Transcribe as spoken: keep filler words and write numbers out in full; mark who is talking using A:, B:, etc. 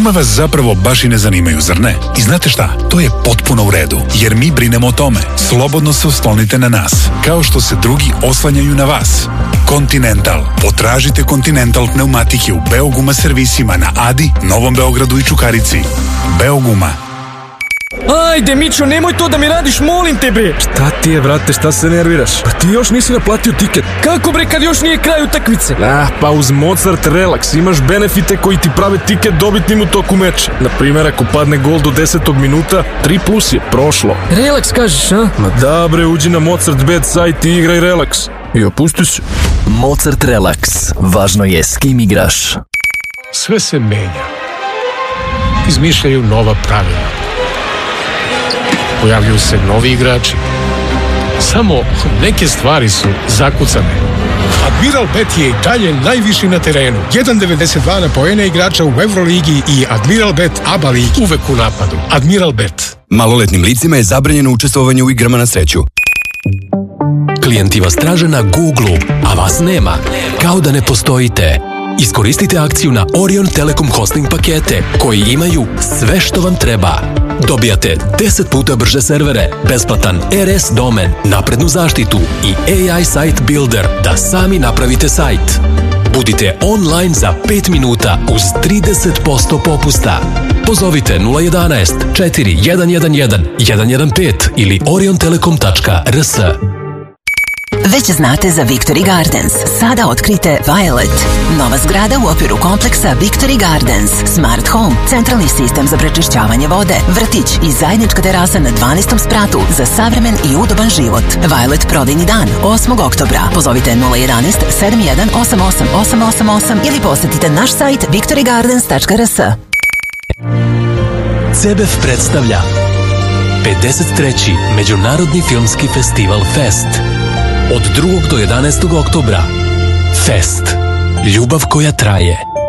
A: Gume vas zapravo baš i ne zanimaju, zar ne? I znate šta? To je potpuno u redu, jer mi brinemo o tome. Slobodno se oslonite na nas, kao što se drugi oslanjaju na vas. Continental. Potražite Continental pneumatike u Beoguma servisima na Adi, Novom Beogradu i Čukarici. Beoguma.
B: Ajde, Mićo, nemoj to da mi radiš, molim te, bre.
C: Šta ti je, brate, šta se nerviraš? Pa ti još nisi naplatio tiket.
B: Kako, bre, kad još nije kraj utakmice?
C: Ah, pa uz Mozart Relax imaš benefite koji ti prave tiket dobitnim u toku meča. Naprimjer, ako padne gol do desetog minuta, tri plus je prošlo.
B: Relax kažeš, a?
C: Ma da, bre, uđi na Mozart Bet sajt i igraj Relax. I opusti se.
D: Mozart Relax. Važno je s kim igraš.
E: Sve se menja. Izmišljaju nova pravila. Pojavljuju se novi igrači. Samo neke stvari su zakucane. Admiral Bet je i dalje najviši na terenu. jedan zarez devedeset dva na poene igrača u Euroligi i Admiral Bet A B A ligi. Uvek u napadu. Admiral Bet.
F: Maloletnim licima je zabranjeno učestvovanje u igrama na sreću.
G: Klijenti vas traže na Google, a vas nema. Kao da ne postojite. Iskoristite akciju na Orion Telekom hosting pakete, koji imaju sve što vam treba. Dobijate deset puta brže servere, besplatan R S domen, naprednu zaštitu i A I Site Builder da sami napravite sajt. Budite online za pet minuta uz trideset posto popusta. Pozovite nula jedanaest četiri jedan jedan jedan jedan jedan pet ili oriontelekom tačka r s.
H: Već znate za Victory Gardens. Sada otkrite Violet. Nova zgrada u okviru kompleksa Victory Gardens. Smart Home, centralni sistem za prečišćavanje vode, vrtić i zajednička terasa na dvanaestom spratu za savremen i udoban život. Violet prodajni dan, osmog oktobra. Pozovite nula jedanaest sedam jedan osam osam osam osam osam ili posetite naš sajt victory gardens tačka r s.
G: C B F predstavlja pedeset treći Međunarodni filmski festival Fest. Od drugog do jedanaestog oktobra. Fest. Ljubav koja traje.